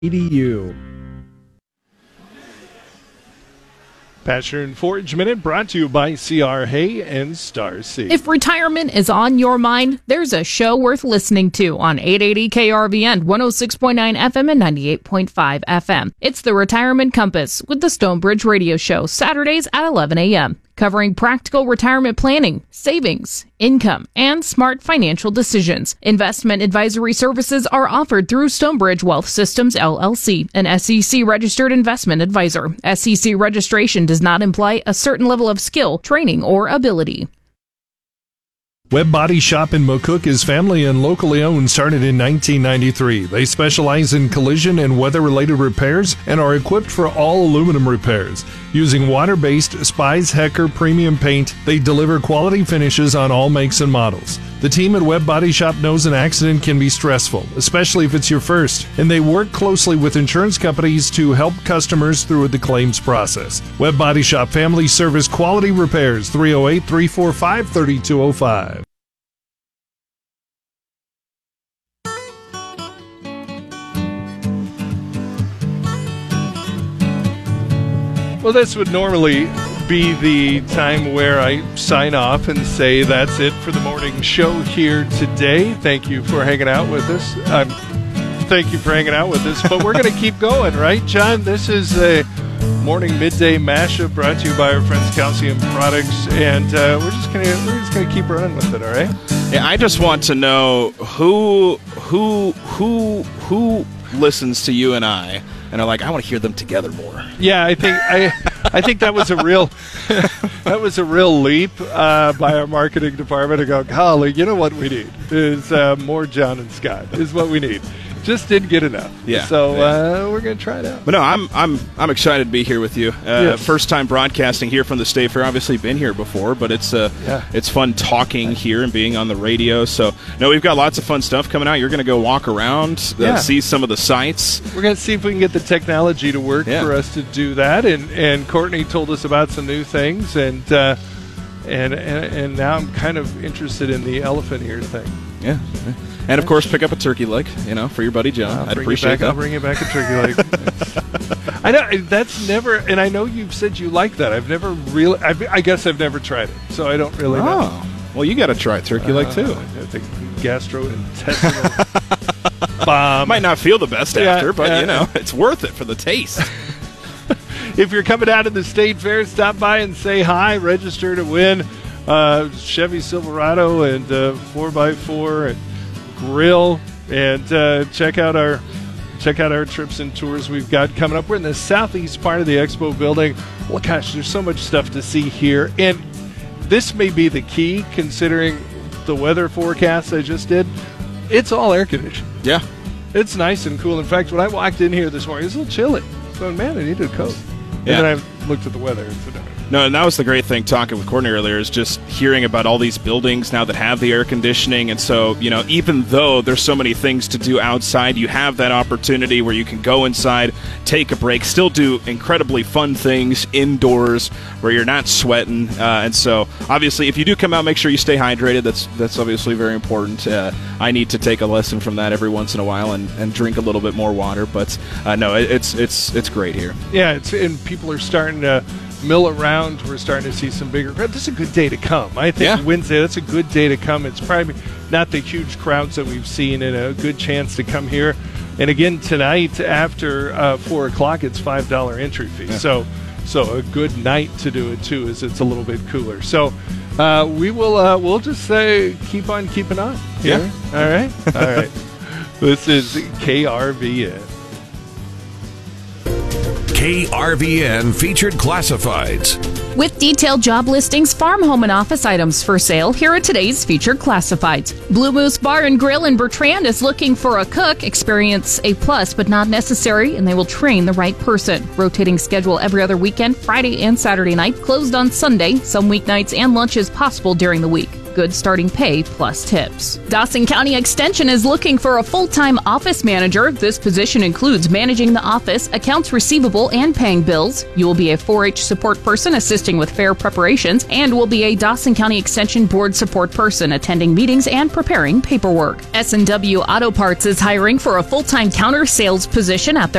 edu. Pasture and Forage Minute brought to you by C.R. Hay and Star Seed. If retirement is on your mind, there's a show worth listening to on 880 KRVN, 106.9 FM and 98.5 FM. It's the Retirement Compass with the Stonebridge Radio Show, Saturdays at 11 a.m., covering practical retirement planning, savings, income, and smart financial decisions. Investment advisory services are offered through Stonebridge Wealth Systems, LLC, an SEC-registered investment advisor. SEC registration does not imply a certain level of skill, training, or ability. Webb Body Shop in McCook is family and locally owned, started in 1993. They specialize in collision and weather-related repairs and are equipped for all aluminum repairs. Using water-based Spies Hecker premium paint, they deliver quality finishes on all makes and models. The team at Webb Body Shop knows an accident can be stressful, especially if it's your first, and they work closely with insurance companies to help customers through the claims process. Webb Body Shop Family Service Quality Repairs, 308-345-3205. Well, this would normally be the time where I sign off and say that's it for the morning show here today. Thank you for hanging out with us. Thank you for hanging out with us. But we're going to keep going, right, John? This is a morning midday mashup brought to you by our friends Calcium Products, and we're just gonna keep running with it. All right? Yeah, I just want to know who listens to you and I and are like, I want to hear them together more. Yeah, I think that was a real leap by our marketing department to go, golly, you know what we need is more John and Scott is what we need. Just didn't get enough. Yeah. So we're gonna try it out. But no, I'm excited to be here with you. Yes. First time broadcasting here from the State Fair. Obviously been here before, but it's fun talking here and being on the radio. So no, we've got lots of fun stuff coming out. You're gonna go walk around, see some of the sites. We're gonna see if we can get the technology to work for us to do that. And Courtney told us about some new things, and now I'm kind of interested in the elephant ear thing. Yeah. And, of course, pick up a turkey leg, for your buddy John. I'd appreciate that. I'll bring you back a turkey leg. I know, that's never, and I know you've said you like that. I've never really, I guess I've never tried it, so I don't really know. Oh, well, you got to try turkey leg, too. I think gastrointestinal bomb. Might not feel the best after, but, it's worth it for the taste. If you're coming out of the State Fair, stop by and say hi, register to win Chevy Silverado and 4x4 and grill, and check out our trips and tours we've got coming up. We're in the southeast part of the expo building. Well, gosh, there's so much stuff to see here, and this may be the key considering the weather forecast I just did. It's all air conditioned. Yeah, it's nice and cool. In fact, when I walked in here this morning, it was a little chilly. So, man, I needed a coat. Yeah. And then I looked at the weather and said, no, and that was the great thing talking with Courtney earlier is just hearing about all these buildings now that have the air conditioning. And so, even though there's so many things to do outside, you have that opportunity where you can go inside, take a break, still do incredibly fun things indoors where you're not sweating. And so, obviously, if you do come out, make sure you stay hydrated. That's obviously very important. I need to take a lesson from that every once in a while and drink a little bit more water. But, no, it's great here. Yeah, and people are starting to mill around. We're starting to see some bigger crowds. This is a good day to come. I think Wednesday, that's a good day to come. It's probably not the huge crowds that we've seen, and a good chance to come here. And again, tonight after 4 o'clock, it's $5 entry fee. Yeah. So a good night to do it, too, as it's a little bit cooler. So we'll just say keep on keeping on here. Yeah. All right? All right. This is KRVN. KRVN Featured Classifieds. With detailed job listings, farm, home, and office items for sale, here are today's Featured Classifieds. Blue Moose Bar and Grill in Bertrand is looking for a cook. Experience a plus, but not necessary, and they will train the right person. Rotating schedule every other weekend, Friday and Saturday night. Closed on Sunday. Some weeknights and lunches possible during the week. with good starting pay plus tips. Dawson County Extension is looking for a full-time office manager. This position includes managing the office, accounts receivable, and paying bills. You will be a 4-H support person assisting with fair preparations and will be a Dawson County Extension Board support person attending meetings and preparing paperwork. S&W Auto Parts is hiring for a full-time counter sales position at their